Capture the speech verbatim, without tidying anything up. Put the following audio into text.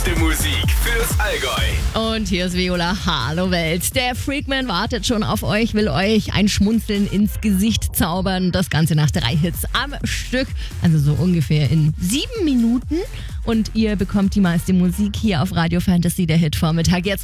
Die Musik fürs Allgäu. Und hier ist Viola. Hallo Welt. Der Freakman wartet schon auf euch, will euch ein Schmunzeln ins Gesicht zaubern. Das Ganze nach drei Hits am Stück. Also so ungefähr in sieben Minuten. Und ihr bekommt die meiste Musik hier auf Radio Fantasy, der Hit Vormittag. Jetzt